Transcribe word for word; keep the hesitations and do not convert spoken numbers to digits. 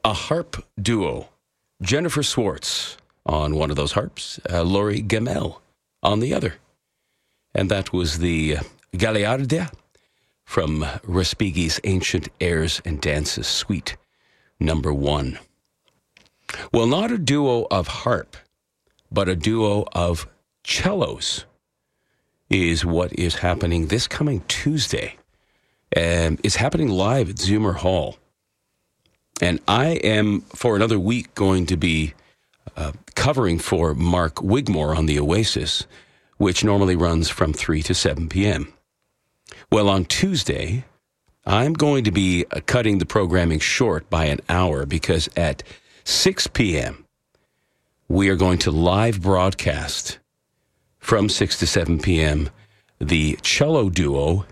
a harp duo. Jennifer Swartz on one of those harps, uh, Laurie Gamel on the other. And that was the Gagliarda from Respighi's Ancient Airs and Dances Suite, number one. Well, not a duo of harp, but a duo of cellos is what is happening this coming Tuesday. And it's happening live at Zoomer Hall. And I am, for another week, going to be uh, covering for Mark Wigmore on the Oasis, which normally runs from three to seven p.m. Well, on Tuesday, I'm going to be uh, cutting the programming short by an hour because at six p.m., we are going to live broadcast from six to seven p.m. the cello duo